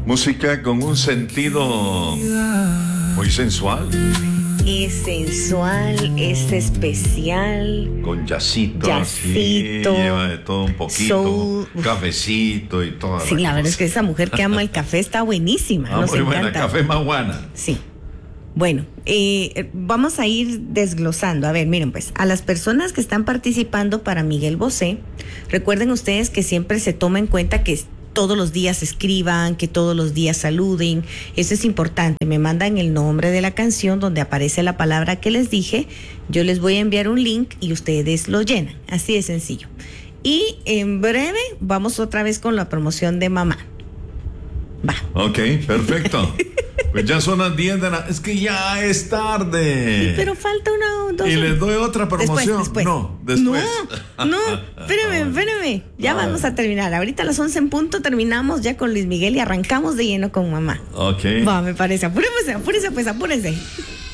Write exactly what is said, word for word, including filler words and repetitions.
Música con un sentido muy sensual. Es sensual, es especial. Con jazzito, Jazzito, sí, lleva de todo un poquito, soul. Cafecito y todo. Sí, la verdad es que esa mujer que ama el café está buenísima. Ah, nos muy buena, encanta. Café Mahuana. Sí. Bueno, eh, vamos a ir desglosando. A ver, miren pues, a las personas que están participando para Miguel Bosé, recuerden ustedes que siempre se toma en cuenta que todos los días escriban, que todos los días saluden. Eso es importante. Me mandan el nombre de la canción donde aparece la palabra que les dije. Yo les voy a enviar un link y ustedes lo llenan. Así de sencillo. Y en breve vamos otra vez con la promoción de mamá. Va. Ok, perfecto. Pues ya son las diez de la... Es que ya es tarde. Sí, pero falta una... Dos, y les doy otra promoción. Después, después. No, después. No, no, espérame, espérame. Ya Ay. vamos a terminar. Ahorita a las once en punto terminamos ya con Luis Miguel y arrancamos de lleno con mamá. Ok. Va, me parece. Apúrense, apúrense, pues, apúrense.